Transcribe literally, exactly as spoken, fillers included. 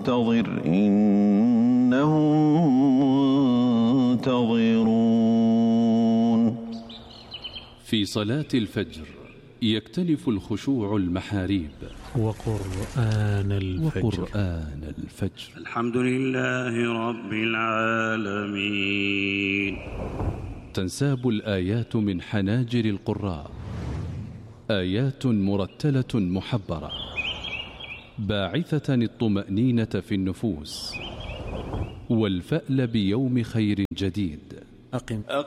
فانتظر إنهم منتظرون. في صلاة الفجر يكتنف الخشوع المحاريب. وقرآن الفجر, وقرآن الفجر. الحمد لله رب العالمين. تنساب الآيات من حناجر القراء، آيات مرتلة محبرة باعثة الطمأنينة في النفوس والفأل بيوم خير جديد. أقم, أقم